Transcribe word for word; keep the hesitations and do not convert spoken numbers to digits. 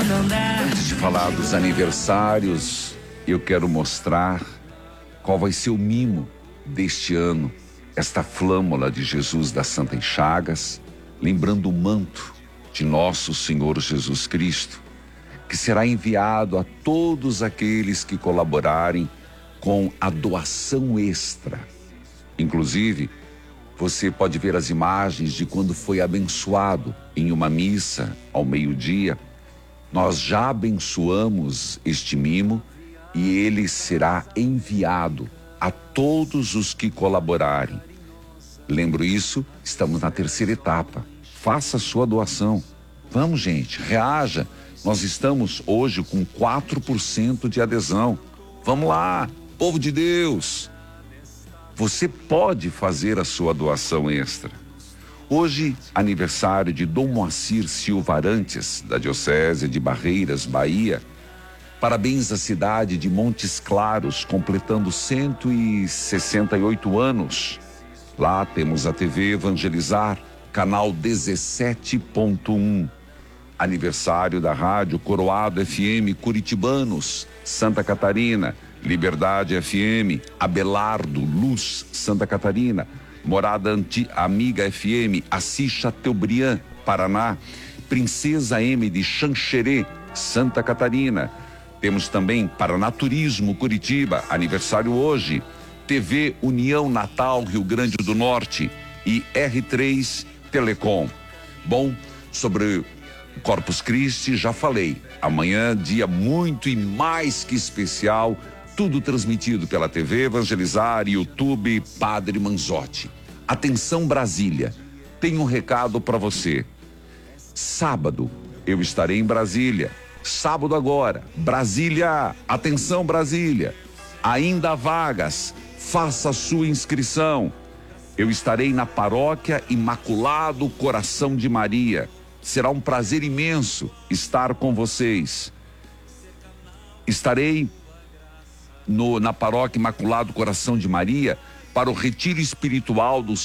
Antes de falar dos aniversários, eu quero mostrar qual vai ser o mimo deste ano. Esta flâmula de Jesus das Santas Chagas, lembrando o manto de nosso Senhor Jesus Cristo, que será enviado a todos aqueles que colaborarem com a doação extra. Inclusive, você pode ver as imagens de quando foi abençoado em uma missa ao meio-dia. Nós já abençoamos este mimo e ele será enviado a todos os que colaborarem. Lembro isso, estamos na terceira etapa. Faça a sua doação. Vamos, gente, reaja. Nós estamos hoje com quatro por cento de adesão. Vamos lá, povo de Deus. Você pode fazer a sua doação extra. Hoje, aniversário de Dom Moacir Silva Arantes, da Diocese de Barreiras, Bahia. Parabéns à cidade de Montes Claros, completando cento e sessenta e oito anos. Lá temos a T V Evangelizar, canal dezessete ponto um. Aniversário da Rádio Coroado F M Curitibanos, Santa Catarina. Liberdade F M, Abelardo, Luz, Santa Catarina. Morada Anti, Amiga F M, Assis Chateaubriand, Paraná. Princesa M de Xanxerê, Santa Catarina. Temos também Paraná Turismo, Curitiba, aniversário hoje. T V União Natal, Rio Grande do Norte e R três Telecom. Bom, sobre o Corpus Christi já falei. Amanhã, dia muito e mais que especial, tudo transmitido pela T V Evangelizar e YouTube Padre Manzotti. Atenção Brasília, tenho um recado para você. Sábado eu estarei em Brasília. Sábado agora, Brasília, atenção Brasília. Ainda há vagas, faça a sua inscrição. Eu estarei na Paróquia Imaculado Coração de Maria. Será um prazer imenso estar com vocês. Estarei no, na Paróquia Imaculado Coração de Maria para o retiro espiritual do